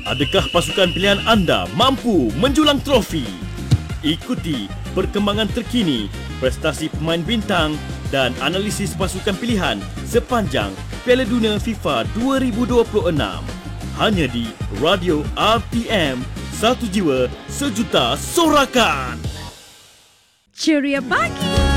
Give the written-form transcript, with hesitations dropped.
Adakah pasukan pilihan anda mampu menjulang trofi? Ikuti perkembangan terkini, prestasi pemain bintang dan analisis pasukan pilihan sepanjang Piala Dunia FIFA 2026. Hanya di Radio RTM, satu jiwa sejuta sorakan. Ceria pagi.